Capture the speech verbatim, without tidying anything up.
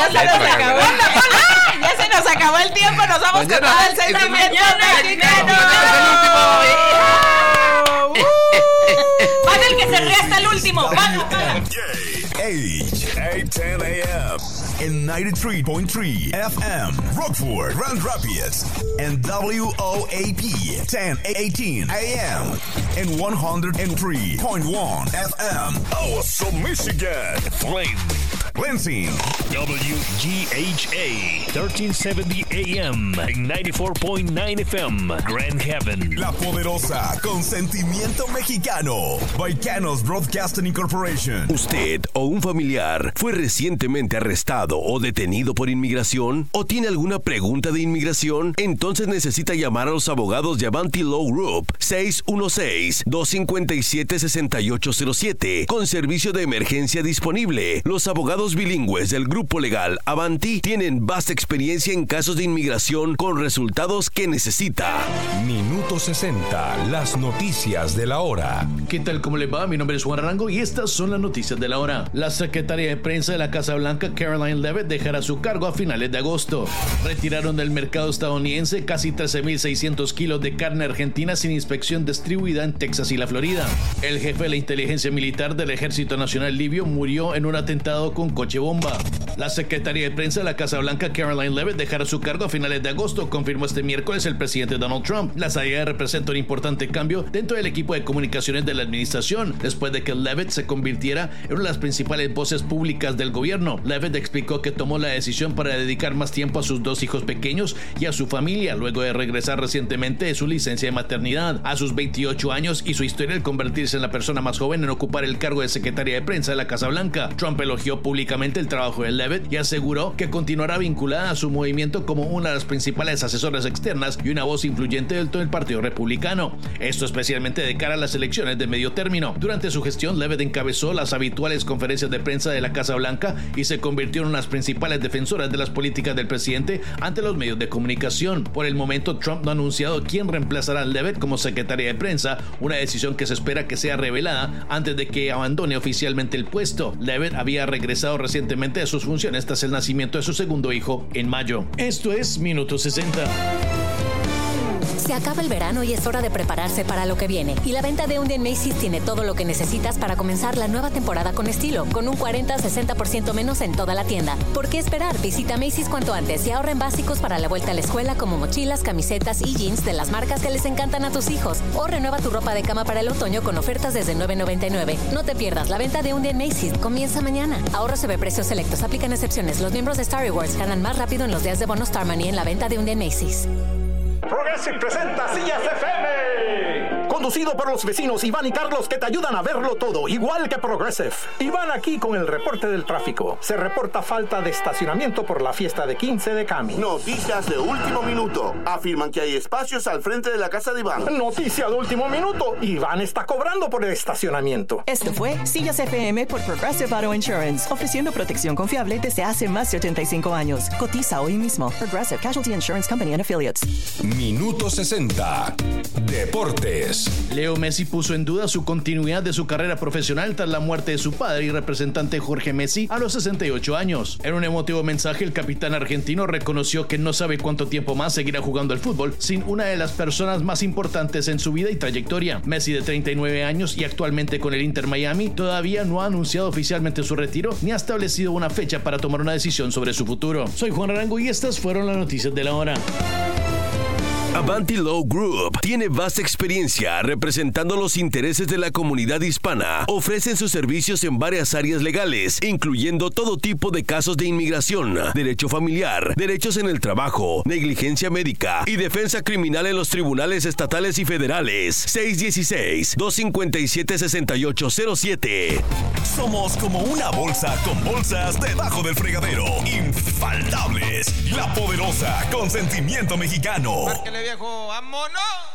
ya se nos acabó. Ya se nos acabó el tiempo, nos vamos con todo el sentimiento mexicano. Van el que se ríe hasta el último. Van, van. Age eight ten a.m. in ninety-three point three F M, Rockford, Grand Rapids, and W O A P ten eighteen A M in one oh three point one F M, Awesome, Michigan, Flint, Lansing, W G H A thirteen seventy A M and ninety-four point nine F M, Grand Haven. La Poderosa, con sentimiento mexicano, Baicanos Broadcasting Incorporation. ¿Usted o un familiar fue recientemente arrestado o detenido por inmigración? ¿O tiene alguna pregunta de inmigración? Entonces necesita llamar a los abogados de Avanti Law Group seis uno seis, dos cinco siete, seis ocho cero siete con servicio de emergencia disponible. Los abogados bilingües del grupo legal Avanti tienen vasta experiencia en casos de inmigración con resultados que necesita. Minuto sesenta, las noticias de la hora. ¿Qué tal? ¿Cómo le va? Mi nombre es Juan Arango y estas son las noticias de la hora. La secretaria de prensa de la Casa Blanca, Caroline Leavitt, dejará su cargo a finales de agosto. Retiraron del mercado estadounidense casi trece mil seiscientos kilos de carne argentina sin inspección distribuida en Texas y la Florida. El jefe de la inteligencia militar del Ejército Nacional Libio murió en un atentado con coche bomba. La secretaria de prensa de la Casa Blanca, Caroline Leavitt, dejará su cargo a finales de agosto, confirmó este miércoles el presidente Donald Trump. La salida representa un importante cambio dentro del equipo de comunicaciones de la administración, después de que Leavitt se convirtiera en una de las principales voces públicas del gobierno. Leavitt explicó que tomó la decisión para dedicar más tiempo a sus dos hijos pequeños y a su familia, luego de regresar recientemente de su licencia de maternidad. A sus veintiocho años y su historia al convertirse en la persona más joven en ocupar el cargo de secretaria de prensa de la Casa Blanca, Trump elogió públicamente el trabajo de Leavitt y aseguró que continuará vinculada a su movimiento como una de las principales asesoras externas y una voz influyente del todo el Partido Republicano. Esto especialmente de cara a las elecciones de medio término. Durante su gestión, Leavitt encabezó las habituales conferencias de prensa de la Casa Blanca y se convirtió en una de las principales defensoras de las políticas del presidente ante los medios de comunicación. Por el momento, Trump no ha anunciado quién reemplazará a Leavitt como secretaria de prensa, una decisión que se espera que sea revelada antes de que abandone oficialmente el puesto. Leavitt había regresado recientemente a sus funciones tras el nacimiento de su segundo hijo en mayo. Esto es Minuto sesenta. Se acaba el verano y es hora de prepararse para lo que viene. Y la venta de un día en Macy's tiene todo lo que necesitas para comenzar la nueva temporada con estilo, con un cuarenta a sesenta por ciento menos en toda la tienda. ¿Por qué esperar? Visita Macy's cuanto antes y ahorra en básicos para la vuelta a la escuela como mochilas, camisetas y jeans de las marcas que les encantan a tus hijos. O renueva tu ropa de cama para el otoño con ofertas desde nueve noventa y nueve. No te pierdas la venta de un día en Macy's. Comienza mañana. Ahorros sobre precios selectos. Aplican excepciones. Los miembros de Star Rewards ganan más rápido en los días de bono Star Money en la venta de un día en Macy's. Progressive presenta Sillas F M. Conducido por los vecinos Iván y Carlos, que te ayudan a verlo todo, igual que Progressive. Iván aquí con el reporte del tráfico. Se reporta falta de estacionamiento por la fiesta de quince de Cami. Noticias de último minuto. Afirman que hay espacios al frente de la casa de Iván. Noticia de último minuto. Iván está cobrando por el estacionamiento. Esto fue Sillas F M por Progressive Auto Insurance, ofreciendo protección confiable desde hace más de ochenta y cinco años. Cotiza hoy mismo. Progressive Casualty Insurance Company and Affiliates. Minuto sesenta. Deportes. Leo Messi puso en duda su continuidad de su carrera profesional tras la muerte de su padre y representante Jorge Messi a los sesenta y ocho años. En un emotivo mensaje, el capitán argentino reconoció que no sabe cuánto tiempo más seguirá jugando al fútbol sin una de las personas más importantes en su vida y trayectoria. Messi, de treinta y nueve años y actualmente con el Inter Miami, todavía no ha anunciado oficialmente su retiro ni ha establecido una fecha para tomar una decisión sobre su futuro. Soy Juan Arango y estas fueron las noticias de la hora. Avanti Law Group tiene vasta experiencia representando los intereses de la comunidad hispana. Ofrecen sus servicios en varias áreas legales, incluyendo todo tipo de casos de inmigración, derecho familiar, derechos en el trabajo, negligencia médica y defensa criminal en los tribunales estatales y federales. seis uno seis, dos cinco siete, seis ocho cero siete. Somos como una bolsa con bolsas debajo del fregadero. Infaltables. La Poderosa, con sentimiento mexicano. Márquele, viejo, vámonos.